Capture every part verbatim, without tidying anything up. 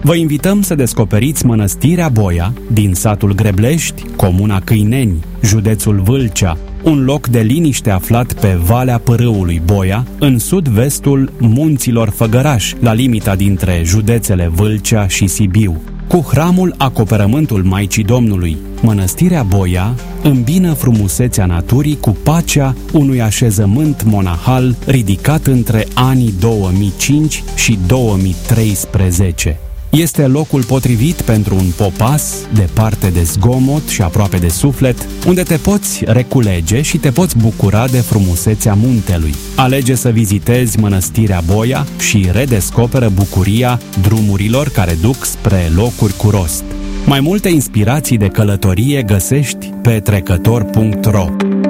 Vă invităm să descoperiți Mănăstirea Boia din satul Greblești, comuna Câineni, județul Vâlcea, un loc de liniște aflat pe Valea Pârâului Boia, în sud-vestul Munților Făgăraș, la limita dintre județele Vâlcea și Sibiu. Cu hramul Acoperământul Maicii Domnului, Mănăstirea Boia îmbină frumusețea naturii cu pacea unui așezământ monahal ridicat între anii două mii cinci și două mii treisprezece. Este locul potrivit pentru un popas departe de zgomot și aproape de suflet, unde te poți reculege și te poți bucura de frumusețea muntelui. Alege să vizitezi Mănăstirea Boia și redescoperă bucuria drumurilor care duc spre locuri cu rost. Mai multe inspirații de călătorie găsești pe trecător punct ro.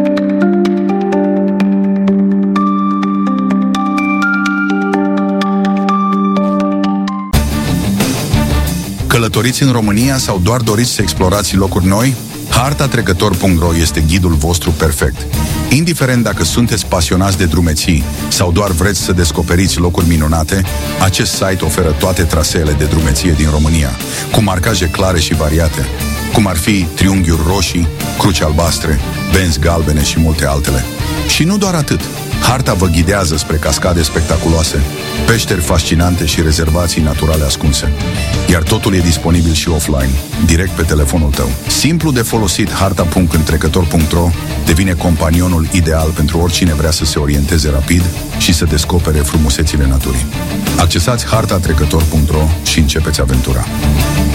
Călătoriți în România sau doar doriți să explorați locuri noi? harta trecător punct ro este ghidul vostru perfect. Indiferent dacă sunteți pasionați de drumeții sau doar vreți să descoperiți locuri minunate, acest site oferă toate traseele de drumeție din România, cu marcaje clare și variate, cum ar fi triunghiuri roșii, cruci albastre, benzi galbene și multe altele. Și nu doar atât. Harta vă ghidează spre cascade spectaculoase, peșteri fascinante și rezervații naturale ascunse. Iar totul e disponibil și offline, direct pe telefonul tău. Simplu de folosit, harta punct întrecător punct ro devine companionul ideal pentru oricine vrea să se orienteze rapid și să descopere frumusețile naturii. Accesați harta trecător punct ro și începeți aventura.